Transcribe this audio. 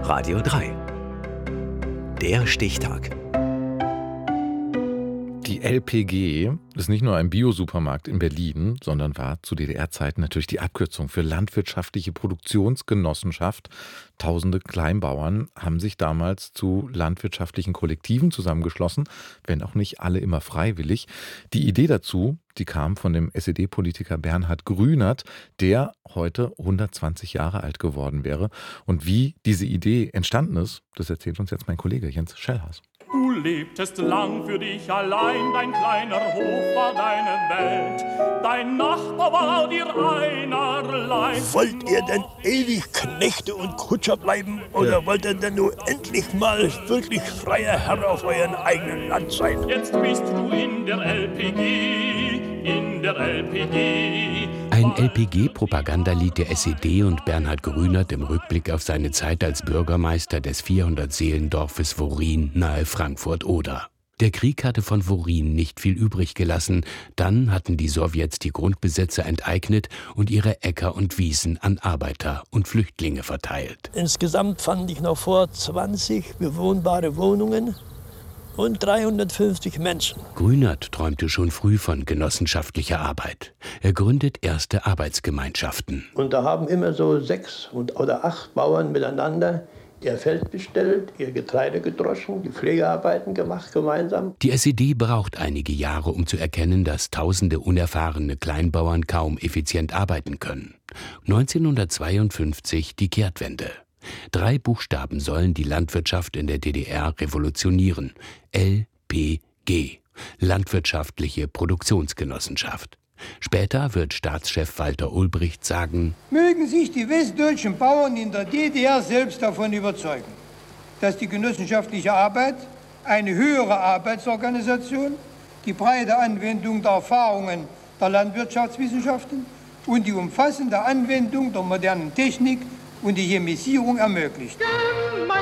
Radio 3. Der Stichtag. Die LPG ist nicht nur ein Biosupermarkt in Berlin, sondern war zu DDR-Zeiten natürlich die Abkürzung für landwirtschaftliche Produktionsgenossenschaft. Tausende Kleinbauern haben sich damals zu landwirtschaftlichen Kollektiven zusammengeschlossen, wenn auch nicht alle immer freiwillig. Die Idee dazu, die kam von dem SED-Politiker Bernhard Grünert, der heute 120 Jahre alt geworden wäre. Und wie diese Idee entstanden ist, das erzählt uns jetzt mein Kollege Jens Schellhaas. Du lebtest lang für dich allein, dein kleiner Hof war deine Welt, dein Nachbar war dir einerlei. Wollt ihr denn ewig Knechte und Kutscher bleiben oder wollt ihr denn nur endlich mal wirklich freier Herr auf euren eigenen Land sein? Jetzt bist du in der LPG, in der LPG. Ein LPG-Propagandalied der SED und Bernhard Grünert im Rückblick auf seine Zeit als Bürgermeister des 400-Seelendorfes Worin nahe Frankfurt-Oder. Der Krieg hatte von Worin nicht viel übrig gelassen. Dann hatten die Sowjets die Grundbesitzer enteignet und ihre Äcker und Wiesen an Arbeiter und Flüchtlinge verteilt. Insgesamt fand ich noch vor 20 bewohnbare Wohnungen und 350 Menschen. Grünert träumte schon früh von genossenschaftlicher Arbeit. Er gründet erste Arbeitsgemeinschaften. Und da haben immer so 6 oder 8 Bauern miteinander ihr Feld bestellt, ihr Getreide gedroschen, die Pflegearbeiten gemacht gemeinsam. Die SED braucht einige Jahre, um zu erkennen, dass tausende unerfahrene Kleinbauern kaum effizient arbeiten können. 1952 die Kehrtwende. 3 Buchstaben sollen die Landwirtschaft in der DDR revolutionieren. LPG, Landwirtschaftliche Produktionsgenossenschaft. Später wird Staatschef Walter Ulbricht sagen: Mögen sich die westdeutschen Bauern in der DDR selbst davon überzeugen, dass die genossenschaftliche Arbeit eine höhere Arbeitsorganisation, die breite Anwendung der Erfahrungen der Landwirtschaftswissenschaften und die umfassende Anwendung der modernen Technik und die Chemisierung ermöglicht.